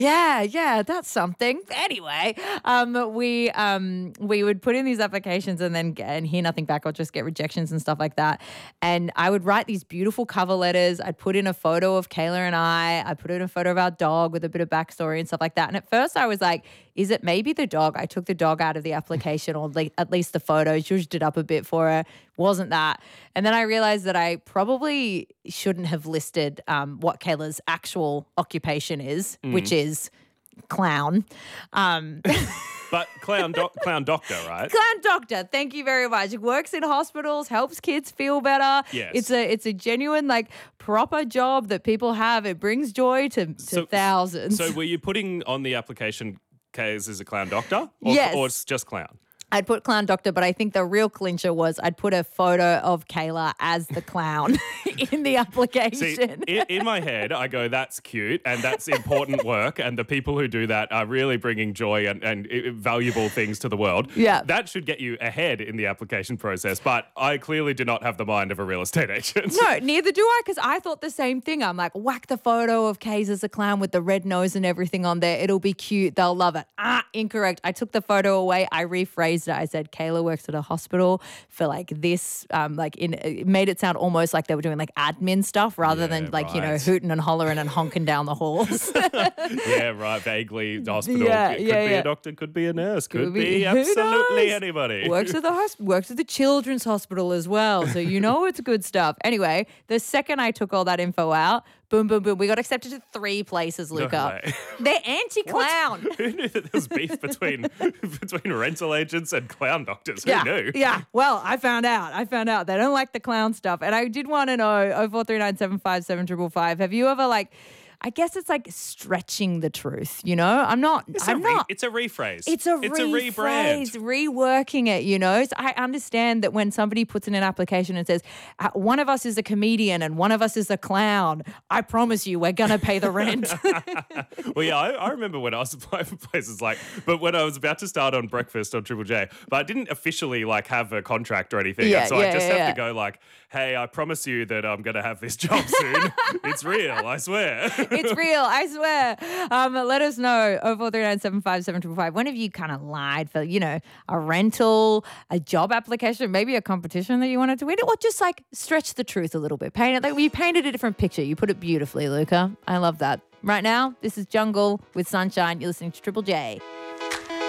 Yeah, that's something. Anyway, we would put in these applications and hear nothing back or just get rejections and stuff like that. And I would write these beautiful cover letters. I'd put in a photo of Kayla and I put in a photo of our dog with a bit of backstory and stuff like that. And at first I was like, is it maybe the dog? I took the dog out of the application or at least the photo, zhuzhed it up a bit for her. Wasn't that. And then I realized that I probably shouldn't have listed what Kayla's actual occupation is, which is clown. But clown doctor, right? Clown doctor. Thank you very much. Works in hospitals, helps kids feel better. Yes. It's a genuine, proper job that people have. It brings joy to thousands. So were you putting on the application Kay's is a clown doctor? Yes. Or it's just clown? I'd put clown doctor, but I think the real clincher was I'd put a photo of Kayla as the clown in the application. See, in my head, I go, that's cute and that's important work, and the people who do that are really bringing joy and valuable things to the world. Yeah. That should get you ahead in the application process, but I clearly do not have the mind of a real estate agent. No, neither do I, because I thought the same thing. I'm like, whack the photo of Kays as a clown with the red nose and everything on there. It'll be cute. They'll love it. Incorrect. I took the photo away. I rephrased it. I said, Kayla works at a hospital for this, it made it sound almost like they were doing admin stuff rather than right. hooting and hollering and honking down the halls. Yeah, right. Vaguely, the hospital. Yeah, could yeah, be yeah. a doctor, could be a nurse, could be- be who absolutely knows? anybody. Works at the children's hospital as well. So it's good stuff. Anyway, the second I took all that info out, boom, boom, boom. We got accepted to 3 places, Luca. way. They're anti-clown. Who knew that there was beef between rental agents and clown doctors? Who knew? Yeah. Well, I found out. They don't like the clown stuff. And I did want to know, 0439757555, have you ever I guess it's stretching the truth, I'm not. It's a rephrase. It's a rebrand. Reworking it, So I understand that when somebody puts in an application and says, one of us is a comedian and one of us is a clown, I promise you we're going to pay the rent. Well, yeah, I remember when I was applying for places but when I was about to start on Breakfast on Triple J, but I didn't officially have a contract or anything. Yeah, and so I just have yeah. to go hey, I promise you that I'm going to have this job soon. It's real, I swear. It's real, I swear. Let us know, 0439757555. When have you kind of lied for, a rental, a job application, maybe a competition that you wanted to win, or just stretch the truth a little bit. You painted a different picture. You put it beautifully, Luca. I love that. Right now, this is Jungle with Sunshine. You're listening to Triple J.